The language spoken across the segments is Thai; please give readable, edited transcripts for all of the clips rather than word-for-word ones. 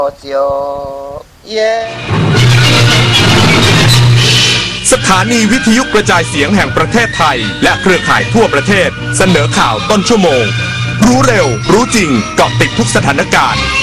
สถานีวิทยุกระจายเสียงแห่งประเทศไทยและเครือข่ายทั่วประเทศเสนอข่าวต้นชั่วโมงรู้เร็วรู้จริงเกาะติดทุกสถานการณ์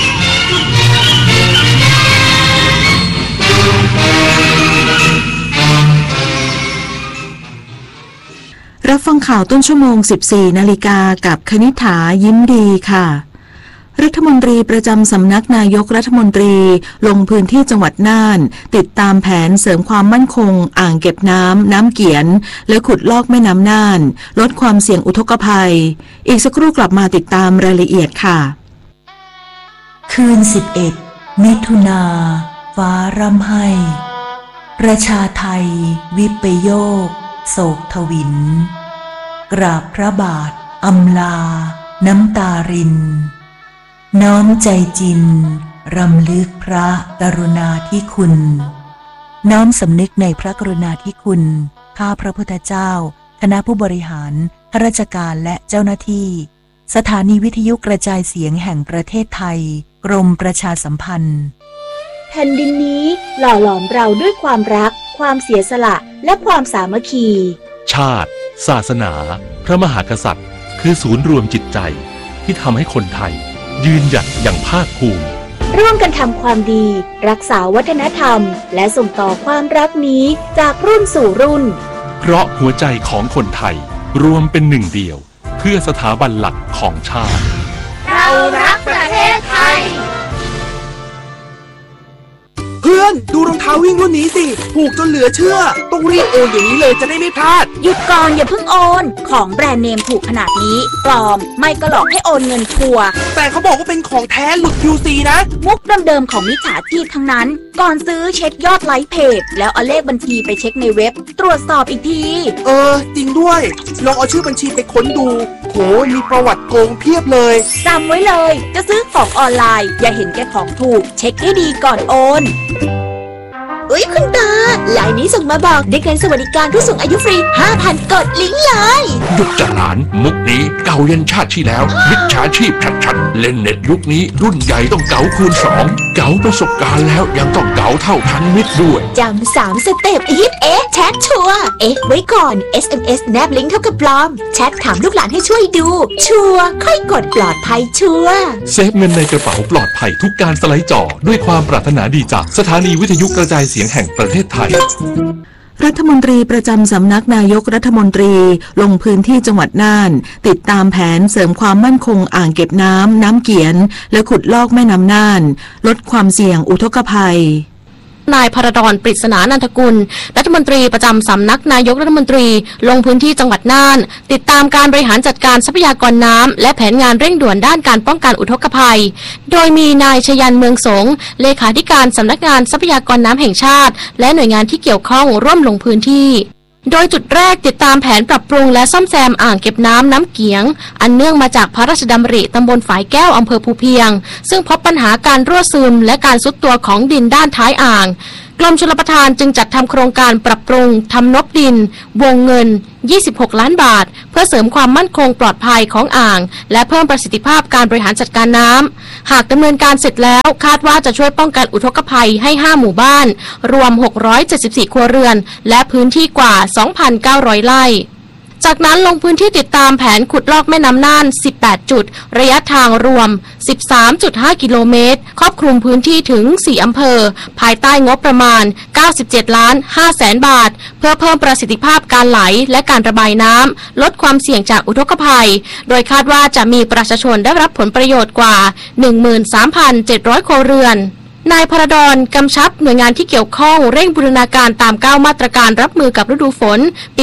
รับฟังข่าวต้นชั่วโมง 14 นาฬิกากับคณิษฐายิ้มดีค่ะรัฐมนตรีประจำสำนักนายกรัฐมนตรีลงพื้นที่จังหวัดน่านติดตามแผนเสริมความมั่นคงอ่างเก็บน้ำเกียนและขุดลอกแม่น้ำน่านลดความเสี่ยงอุทกภัยอีกสักครู่กลับมาติดตามรายละเอียดค่ะคืน11มิถุนาฟ้าร่ำไห้ประชาไทยวิปโยคโศกทวินกราบพระบาทอำลาน้ำตารินน้อมใจจินรำลึกพระกรุณาธิคุณน้อมสำนึกในพระกรุณาธิคุณข้าพระพุทธเจ้าคณะผู้บริหารข้าราชการและเจ้าหน้าที่สถานีวิทยุกระจายเสียงแห่งประเทศไทยกรมประชาสัมพันธ์แผ่นดินนี้หล่อหลอมเราด้วยความรักความเสียสละและความสามัคคีชาติศาสนาพระมหากษัตริย์คือศูนย์รวมจิตใจที่ทำให้คนไทยยืนหยัดอย่างภาคภูมิร่วมกันทำความดีรักษาวัฒนธรรมและส่งต่อความรักนี้จากรุ่นสู่รุ่นเพราะหัวใจของคนไทยรวมเป็นหนึ่งเดียวเพื่อสถาบันหลักของชาติเรารักประเทศไทยเพื่อนดูรองเท้าวิ่งรุ่นนี้สิถูกจนเหลือเชื่อต้องรีบโอนอย่างนี้เลยจะได้ไม่พลาดหยุดก่อนอย่าเพิ่งโอนของแบรนด์เนมถูกขนาดนี้ปลอมไม่ก็หลอกให้โอนเงินทัวร์แต่เขาบอกว่าเป็นของแท้หลุด QC นะมุกเดิมๆของมิจฉาชีพทั้งนั้นก่อนซื้อเช็คยอดไลค์เพจแล้วเอาเลขบัญชีไปเช็คในเว็บตรวจสอบอีกทีจริงด้วยลองเอาชื่อบัญชีไปค้นดูโหมีประวัติโกงเพียบเลยจำไว้เลยจะซื้อของออนไลน์อย่าเห็นแก่ของถูกเช็คให้ดีก่อนโอนคุณตาไลน์นี้ส่งมาบอกได้เงินสวัสดิการผู้สูงอายุฟรี 5,000 กดลิงก์เลยยุคจรานมุกนี้เก่าเย็นชาติที่แล้วมิจฉาชีพชัดๆเล่นเน็ตยุคนี้รุ่นใหญ่ต้องเก๋าคูณ2เก๋าประสบการณ์แล้วยังต้องเก๋าเท่าทันมิตรด้วยจำ3สเต็ปแชทชัวร์ไว้ก่อน SMS แนบลิงก์เท่ากับปลอมแชทถามลูกหลานให้ช่วยดูชัวร์ค่อยกดปลอดภัยชัวร์เซฟเงินในกระเป๋าปลอดภัยทุกการสไลด์จอด้วยความปรารถนาดีจากสถานีวิทยุกระจายเสียงแห่งประเทศไทยรัฐมนตรีประจำสำนักนายกรัฐมนตรีลงพื้นที่จังหวัดน่านติดตามแผนเสริมความมั่นคงอ่างเก็บน้ำเกียนและขุดลอกแม่น้ำน่านลดความเสี่ยงอุทกภัยนายพรดร ปริศนานันทกุลรัฐมนตรีประจำสำนักนายกรัฐมนตรีลงพื้นที่จังหวัดน่านติดตามการบริหารจัดการทรัพยากรน้ำและแผนงานเร่งด่วนด้านการป้องกันอุทกภัยโดยมีนายชยันเมืองสงเลขาธิการสำนักงานทรัพยากรน้ำแห่งชาติและหน่วยงานที่เกี่ยวข้องร่วมลงพื้นที่โดยจุดแรกติดตามแผนปรับปรุงและซ่อมแซมอ่างเก็บน้ำเกียงอันเนื่องมาจากพระราชดำริตำบลฝายแก้วอำเภอภูเพียงซึ่งพบปัญหาการรั่วซึมและการทรุดตัวของดินด้านท้ายอ่างกรมชลประทานจึงจัดทำโครงการปรับปรุงทำนบดินวงเงิน26 ล้านบาทเพื่อเสริมความมั่นคงปลอดภัยของอ่างและเพิ่มประสิทธิภาพการบริหารจัดการน้ำหากดำเนินการเสร็จแล้วคาดว่าจะช่วยป้องกันอุทกภัยให้5หมู่บ้านรวม674ครัวเรือนและพื้นที่กว่า 2,900 ไร่จากนั้นลงพื้นที่ติดตามแผนขุดลอกแม่น้ำน่าน18จุดระยะทางรวม 13.5 กิโลเมตรครอบคลุมพื้นที่ถึง4อำเภอภายใต้งบประมาณ 97,500,000 บาทเพื่อเพิ่มประสิทธิภาพการไหลและการระบายน้ำลดความเสี่ยงจากอุทกภัยโดยคาดว่าจะมีประชาชนได้รับผลประโยชน์กว่า 13,700 ครัวเรือนนายพรดรกำชับหน่วยงานที่เกี่ยวข้องเร่งบูรณาการตาม9มาตรการรับมือกับฤดูฝนปี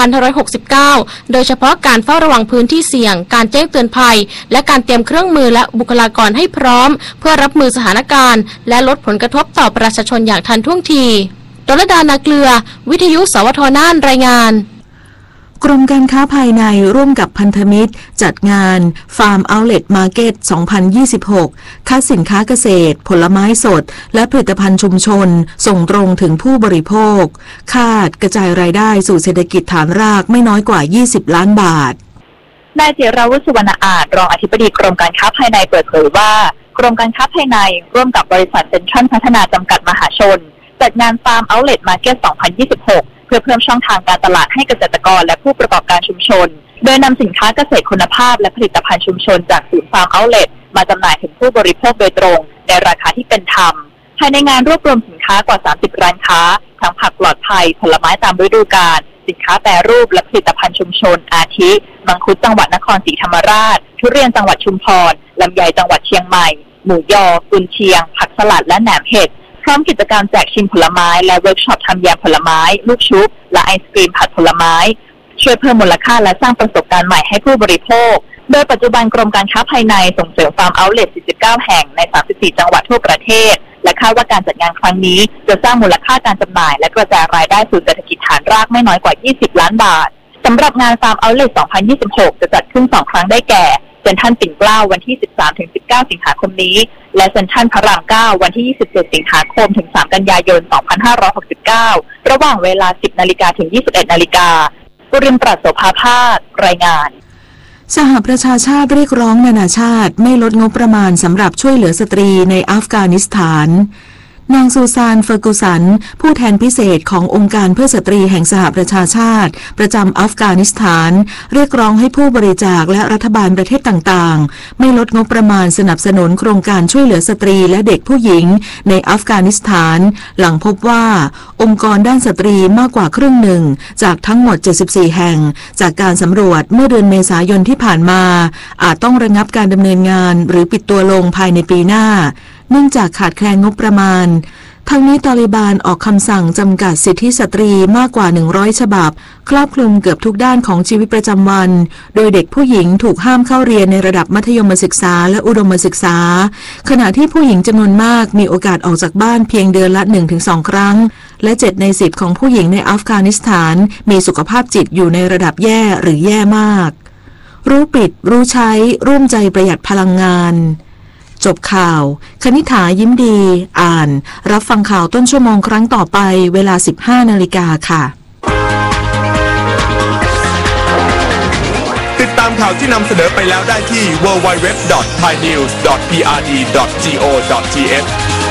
2569 โดยเฉพาะการเฝ้าระวังพื้นที่เสี่ยงการแจ้งเตือนภัยและการเตรียมเครื่องมือและบุคลากรให้พร้อมเพื่อรับมือสถานการณ์และลดผลกระทบต่อประชาชนอย่างทันท่วงทีดลดานาเกลือวิทยุสวทน่านรายงานกรมการค้าภายในร่วมกับพันธมิตรจัดงาน Farm Outlet Market 2026 คัดสินค้าเกษตรผลไม้สดและผลิตภัณฑ์ชุมชนส่งตรงถึงผู้บริโภคคาดกระจายรายได้สู่เศรษฐกิจฐานรากไม่น้อยกว่า20ล้านบาทนายจิราวุฒิ สุวรรณอาจรองอธิบดีกรมการค้าภายในเปิดเผยว่ากรมการค้าภายในร่วมกับบริษัทเซ็นทรัลพัฒนาจำกัดมหาชนจัดงาน Farm Outlet Market 2026 เพื่อเพิ่มช่องทางการตลาดให้เกษตรกรและผู้ประกอบการชุมชนโดยนำสินค้าเกษตรคุณภาพและผลิตภัณฑ์ชุมชนจากศูนย์ Farm Outlet มาจำหน่ายถึงผู้บริโภคโดยตรงในราคาที่เป็นธรรมภายในงานรวบรวมสินค้ากว่า 30 ร้านค้าทั้งผักปลอดภัยผลไม้ตามฤดูกาลสินค้าแปรรูปและผลิตภัณฑ์ชุมชนอาทิมังคุดจังหวัดนครศรีธรรมราชทุเรียนจังหวัดชุมพรลำไยจังหวัดเชียงใหม่หมูยอกุนเชียงผักสลัดและแหนมเห็ดพร้อมกิจกรรมแจกชิมผลไม้และเวิร์กช็อปทำแยมผลไม้ลูกชุบและไอศกรีมผัดผลไม้ช่วยเพิ่มมูลค่าและสร้างประสบการณ์ใหม่ให้ผู้บริโภคโดยปัจจุบันกรมการค้าภายในส่งเสริมฟาร์มเอาท์เล็ต 49 แห่งใน 34 จังหวัดทั่วประเทศและคาดว่าการจัดงานครั้งนี้จะสร้างมูลค่าการจำหน่ายและกระจายรายได้สู่เศรษฐกิจฐานรากไม่น้อยกว่า 20 ล้านบาทสำหรับงานฟาร์มเอาท์เล็ต 2026 จะจัดขึ้น 2 ครั้งได้แก่เซ็นทรัลปิ่นเกล้าวันที่ 13-19 สิงหาคมนี้และเซ็นทรัลพระราม 9 วันที่ 27 สิงหาคมถึง 3 กันยายน 2569 ระหว่างเวลา 10 นาฬิกาถึง 21 นาฬิกากุรินทร์ ปรัชโสภาภาครายงานสหประชาชาติเรียกร้องนานาชาติไม่ลดงบประมาณสำหรับช่วยเหลือสตรีในอัฟกานิสถานนางซูซานเฟอร์กูสันผู้แทนพิเศษขององค์การเพื่อสตรีแห่งสหประชาชาติประจำอัฟกานิสถานเรียกร้องให้ผู้บริจาคและรัฐบาลประเทศต่างๆไม่ลดงบประมาณสนับสนุนโครงการช่วยเหลือสตรีและเด็กผู้หญิงในอัฟกานิสถานหลังพบว่าองค์กรด้านสตรีมากกว่าครึ่งหนึ่งจากทั้งหมด74แห่งจากการสำรวจเมื่อเดือนเมษายนที่ผ่านมาอาจต้องระงับการดำเนินงานหรือปิดตัวลงภายในปีหน้าเนื่องจากขาดแคลนงบประมาณทั้งนี้ตาลิบานออกคำสั่งจำกัดสิทธิสตรีมากกว่า100ฉบับครอบคลุมเกือบทุกด้านของชีวิตประจำวันโดยเด็กผู้หญิงถูกห้ามเข้าเรียนในระดับมัธยมศึกษาและอุดมศึกษาขณะที่ผู้หญิงจำนวนมากมีโอกาสออกจากบ้านเพียงเดือนละ 1-2 ครั้งและ7ใน10ของผู้หญิงในอัฟกานิสถานมีสุขภาพจิตอยู่ในระดับแย่หรือแย่มากรู้ปิดรู้ใช้ร่วมใจประหยัดพลังงานจบข่าวคณิษฐายิ้มดีอ่านรับฟังข่าวต้นชั่วโมงครั้งต่อไปเวลา 15 นาฬิกาค่ะติดตามข่าวที่นำเสนอไปแล้วได้ที่ www.thainews.prd.go.th